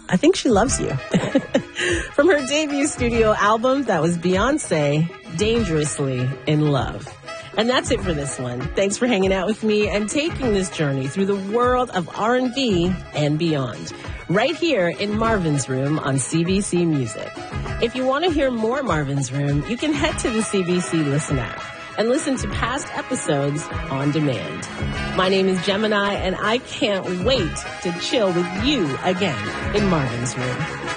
I think she loves you. From her debut studio album, that was Beyonce, Dangerously in Love. And that's it for this one. Thanks for hanging out with me and taking this journey through the world of R&B and beyond. Right here in Marvin's Room on CBC Music. If you want to hear more Marvin's Room, you can head to the CBC Listen app and listen to past episodes on demand. My name is Gemini, and I can't wait to chill with you again in Marvin's Room.